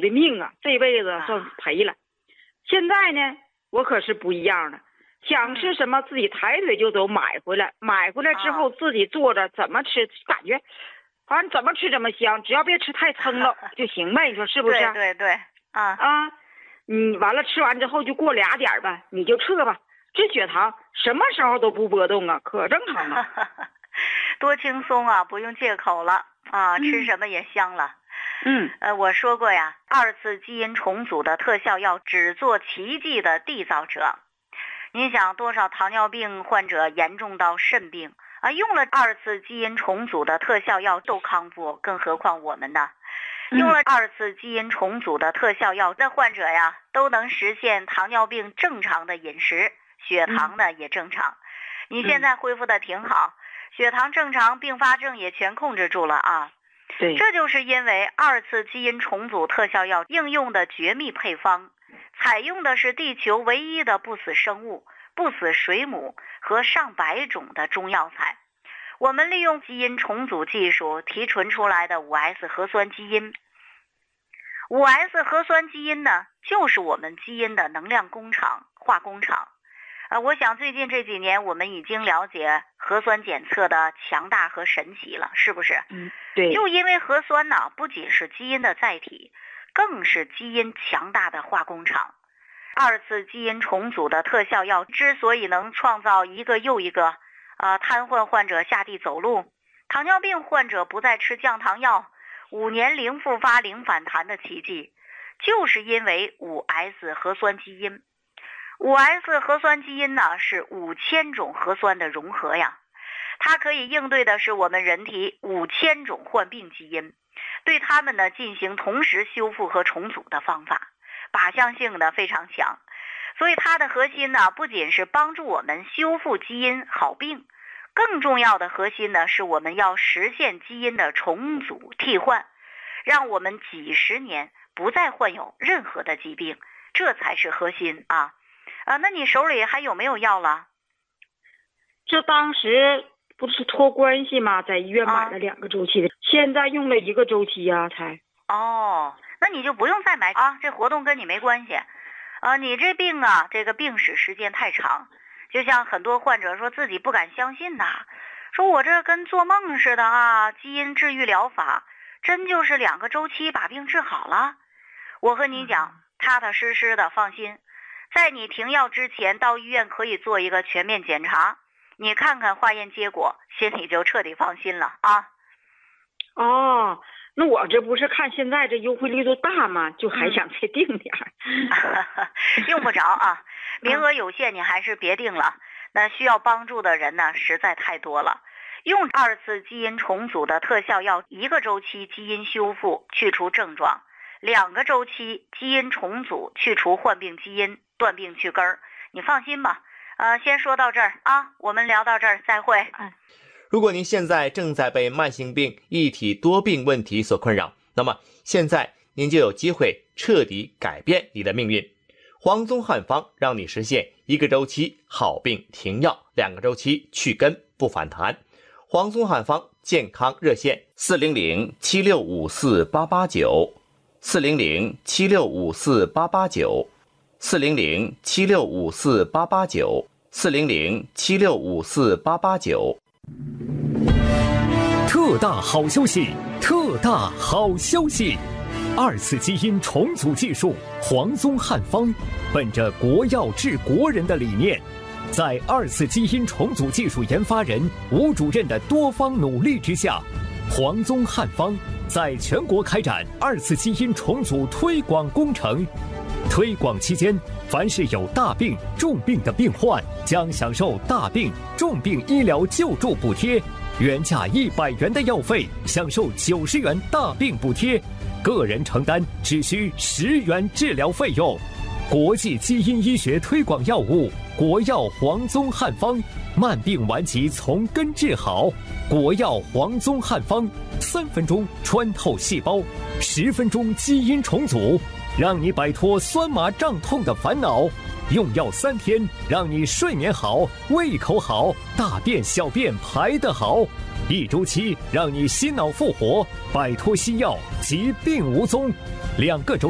的命啊，这辈子算赔了。现在呢，我可是不一样了，想吃什么自己抬腿就走买回来，买回来之后自己做着怎么吃，感觉反正怎么吃怎么香，只要别吃太撑了就行呗，你说是不是？ 对完了吃完之后就过2点吧，你就撤吧，这血糖什么时候都不波动啊，可正常了。 多轻松啊，不用借口了啊，吃什么也香了。我说过呀，2次基因重组的特效药只做奇迹的缔造者。你想多少糖尿病患者严重到肾病啊，用了2次基因重组的特效药都康复，更何况我们呢？用了2次基因重组的特效药的患者呀，都能实现糖尿病正常的饮食，血糖呢也正常。你现在恢复的挺好，血糖正常，并发症也全控制住了啊。 对， 这就是因为2次基因重组特效药应用的绝密配方，采用的是地球唯一的不死生物、不死水母和上百种的中药材。我们利用基因重组技术提纯出来的 5S 核酸基因。5S 核酸基因呢，就是我们基因的能量工厂、化工厂。我想最近这几年我们已经了解核酸检测的强大和神奇了，是不是？ 对。 就因为核酸呢，不仅是基因的载体，更是基因强大的化工厂。2次基因重组的特效药之所以能创造一个又一个瘫痪患者下地走路，糖尿病患者不再吃降糖药，5年0复发0反弹的奇迹，就是因为 5S 核酸基因。5S 核酸基因呢，是5000种核酸的融合呀，它可以应对的是我们人体5000种患病基因，对它们呢进行同时修复和重组的方法，靶向性呢非常强。所以它的核心呢，不仅是帮助我们修复基因好病，更重要的核心呢，是我们要实现基因的重组替换，让我们几十年不再患有任何的疾病，这才是核心啊。那你手里还有没有药了？ 这当时不是托关系吗？在医院买了2个周期的，现在用了1个周期呀，才。 那你就不用再买啊，这活动跟你没关系。你这病啊，这个病史时间太长，就像很多患者说自己不敢相信呐，说我这跟做梦似的啊，基因治愈疗法真就是2个周期把病治好了。我和你讲，踏踏实实的，放心。在你停药之前，到医院可以做一个全面检查，你看看化验结果，心里就彻底放心了啊。 那我这不是看现在这优惠力度大吗？就还想再定点用不着啊，名额有限，你还是别定了。那需要帮助的人呢，实在太多了。用2次基因重组的特效药，1个周期基因修复去除症状，2个周期基因重组去除患病基因，断病去根儿。你放心吧。先说到这儿啊，我们聊到这儿，再会。 如果您现在正在被慢性病、一体多病问题所困扰，那么现在您就有机会彻底改变你的命运。黄宗汉方让你实现1个周期好病停药，2个周期去根不反弹。黄宗汉方健康热线400-7654-889 400-7654-889 400-7654-889 400-7654-889。 特大好消息！特大好消息！2次基因重组技术黄宗汉方，本着国药治国人的理念，在2次基因重组技术研发人吴主任的多方努力之下，黄宗汉方在全国开展2次基因重组推广工程。推广期间，凡是有大病、重病的病患将享受大病、重病医疗救助补贴，原价100元的药费享受90元大病补贴，个人承担只需10元治疗费用。国际基因医学推广药物国药黄宗汉方，慢病顽疾从根治好。国药黄宗汉方，3分钟穿透细胞，10分钟基因重组，让你摆脱酸麻胀痛的烦恼。用药3天，让你睡眠好、胃口好、大便小便排得好。1周期，让你心脑复活，摆脱西药，疾病无踪。2个周